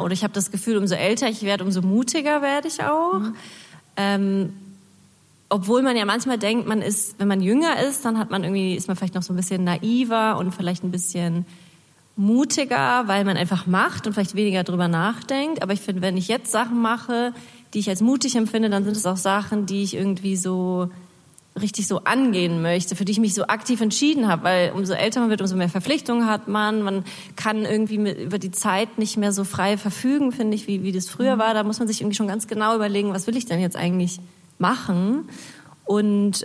oder ich habe das Gefühl, umso älter ich werde, umso mutiger werde ich auch. Obwohl man ja manchmal denkt, man ist, wenn man jünger ist, dann ist man vielleicht noch so ein bisschen naiver und vielleicht ein bisschen mutiger, weil man einfach macht und vielleicht weniger drüber nachdenkt. Aber ich finde, wenn ich jetzt Sachen mache, die ich als mutig empfinde, dann sind es auch Sachen, die ich irgendwie so richtig so angehen möchte, für die ich mich so aktiv entschieden habe, weil umso älter man wird, umso mehr Verpflichtungen hat man kann irgendwie über die Zeit nicht mehr so frei verfügen, finde ich, wie das früher war. Da muss man sich irgendwie schon ganz genau überlegen, was will ich denn jetzt eigentlich machen? Und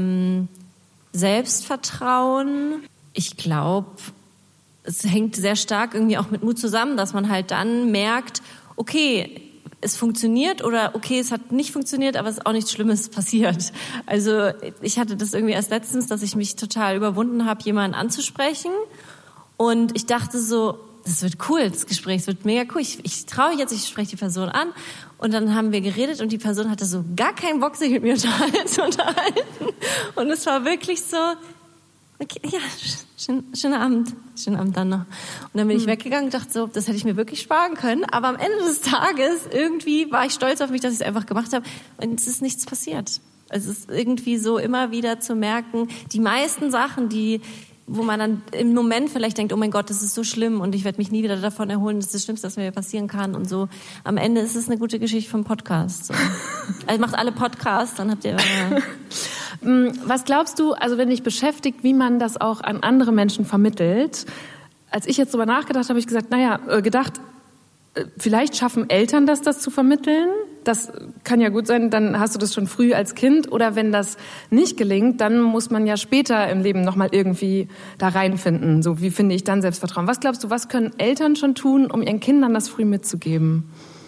Selbstvertrauen, ich glaube, es hängt sehr stark irgendwie auch mit Mut zusammen, dass man halt dann merkt, okay, es funktioniert oder okay, es hat nicht funktioniert, aber es ist auch nichts Schlimmes passiert. Also ich hatte das irgendwie erst letztens, dass ich mich total überwunden habe, jemanden anzusprechen und ich dachte so, das wird cool, das Gespräch, es wird mega cool. Ich traue jetzt, ich spreche die Person an und dann haben wir geredet und die Person hatte so gar keinen Bock, sich mit mir zu unterhalten und es war wirklich so, okay, ja, schönen Abend dann noch. Und dann bin ich weggegangen und dachte so, das hätte ich mir wirklich sparen können. Aber am Ende des Tages irgendwie war ich stolz auf mich, dass ich es einfach gemacht habe. Und es ist nichts passiert. Es ist irgendwie so immer wieder zu merken, die meisten Sachen, wo man dann im Moment vielleicht denkt, oh mein Gott, das ist so schlimm und ich werde mich nie wieder davon erholen, das ist das Schlimmste, was mir passieren kann und so. Am Ende ist es eine gute Geschichte vom Podcast. So. Also macht alle Podcasts, dann habt ihr... Was glaubst du, also wenn dich beschäftigt, wie man das auch an andere Menschen vermittelt? Als ich jetzt darüber nachgedacht habe, habe ich gedacht, vielleicht schaffen Eltern das zu vermitteln. Das kann ja gut sein, dann hast du das schon früh als Kind. Oder wenn das nicht gelingt, dann muss man ja später im Leben nochmal irgendwie da reinfinden. So, wie finde ich dann Selbstvertrauen? Was glaubst du, was können Eltern schon tun, um ihren Kindern das früh mitzugeben?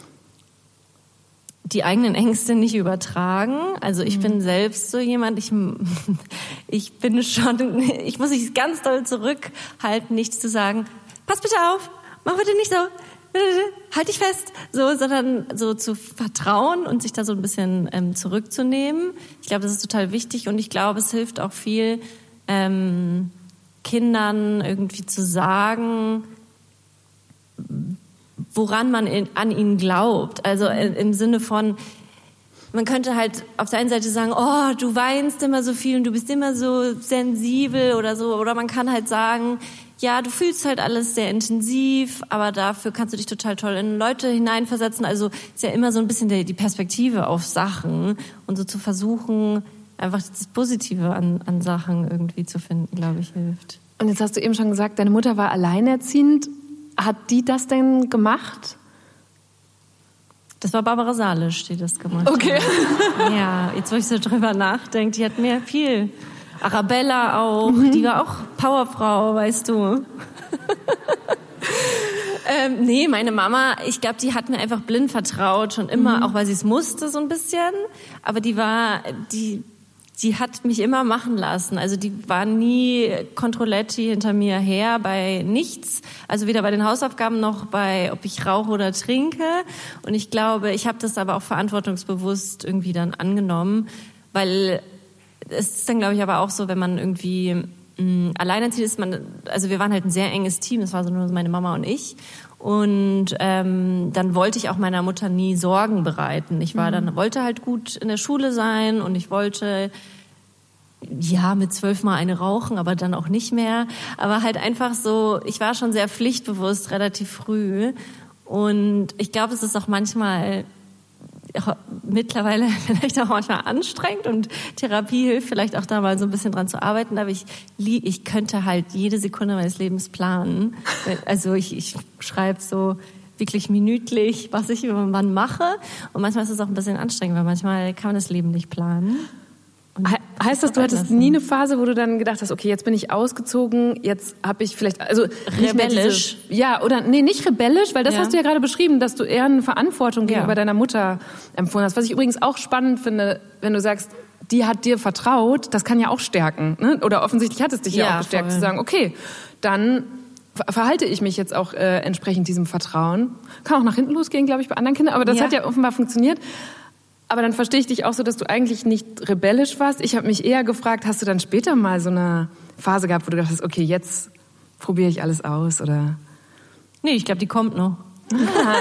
Die eigenen Ängste nicht übertragen. Also ich bin selbst so jemand, ich muss mich ganz doll zurückhalten, nichts zu sagen, pass bitte auf, mach bitte nicht so, halt dich fest, so, sondern so zu vertrauen und sich da so ein bisschen zurückzunehmen. Ich glaube, das ist total wichtig und ich glaube, es hilft auch viel, Kindern irgendwie zu sagen, woran man an ihn glaubt. Also im Sinne von, man könnte halt auf der einen Seite sagen, oh, du weinst immer so viel und du bist immer so sensibel oder so. Oder man kann halt sagen, ja, du fühlst halt alles sehr intensiv, aber dafür kannst du dich total toll in Leute hineinversetzen. Also ist ja immer so ein bisschen die Perspektive auf Sachen und so zu versuchen, einfach das Positive an Sachen irgendwie zu finden, glaube ich, hilft. Und jetzt hast du eben schon gesagt, deine Mutter war alleinerziehend. Hat die das denn gemacht? Das war Barbara Salisch, die das gemacht hat. Ja, jetzt wo ich so drüber nachdenke, die hat mir viel. Arabella auch, die war auch Powerfrau, weißt du. Nee, meine Mama, ich glaube, die hat mir einfach blind vertraut, schon immer, auch weil sie es musste so ein bisschen. Aber die hat mich immer machen lassen. Also die war nie Controletti hinter mir her bei nichts. Also weder bei den Hausaufgaben noch bei, ob ich rauche oder trinke. Und ich glaube, ich habe das aber auch verantwortungsbewusst irgendwie dann angenommen, weil es ist dann, glaube ich, aber auch so, wenn man irgendwie alleinerziehend ist, also wir waren halt ein sehr enges Team, das war so nur meine Mama und ich. Und dann wollte ich auch meiner Mutter nie Sorgen bereiten. Ich wollte halt gut in der Schule sein und ich wollte mit 12 mal eine rauchen, aber dann auch nicht mehr. Aber halt einfach so, ich war schon sehr pflichtbewusst relativ früh. Und ich glaube, es ist auch manchmal mittlerweile vielleicht auch manchmal anstrengend und Therapie hilft vielleicht auch da mal so ein bisschen dran zu arbeiten, aber ich könnte halt jede Sekunde meines Lebens planen. Also ich schreibe so wirklich minütlich, was ich wann mache und manchmal ist es auch ein bisschen anstrengend, weil manchmal kann man das Leben nicht planen. Heißt das, du hattest nie eine Phase, wo du dann gedacht hast, okay, jetzt bin ich ausgezogen, jetzt habe ich vielleicht, also rebellisch? Nicht rebellisch, weil das hast du ja gerade beschrieben, dass du eher eine Verantwortung gegenüber deiner Mutter empfunden hast. Was ich übrigens auch spannend finde, wenn du sagst, die hat dir vertraut, das kann ja auch stärken, ne? Oder offensichtlich hat es dich ja auch gestärkt, voll. Zu sagen, okay, dann verhalte ich mich jetzt auch entsprechend diesem Vertrauen. Kann auch nach hinten losgehen, glaube ich, bei anderen Kindern, aber das hat ja offenbar funktioniert. Aber dann verstehe ich dich auch so, dass du eigentlich nicht rebellisch warst. Ich habe mich eher gefragt, hast du dann später mal so eine Phase gehabt, wo du gedacht hast, okay, jetzt probiere ich alles aus, oder? Nee, ich glaube, die kommt noch.